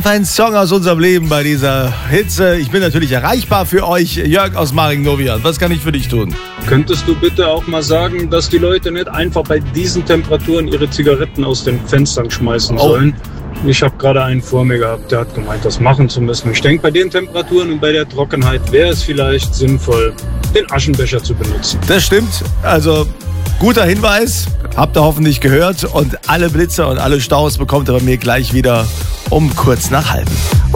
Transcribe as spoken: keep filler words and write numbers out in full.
Ein Song aus unserem Leben bei dieser Hitze. Ich bin natürlich erreichbar für euch. Jörg aus Maringnovian, was kann ich für dich tun? Könntest du bitte auch mal sagen, dass die Leute nicht einfach bei diesen Temperaturen ihre Zigaretten aus den Fenstern schmeißen Oh. sollen? Ich habe gerade einen vor mir gehabt, der hat gemeint, das machen zu müssen. Ich denke, bei den Temperaturen und bei der Trockenheit wäre es vielleicht sinnvoll, den Aschenbecher zu benutzen. Das stimmt. Also guter Hinweis. Habt ihr hoffentlich gehört. Und alle Blitzer und alle Staus bekommt ihr bei mir gleich wieder um kurz nach halb.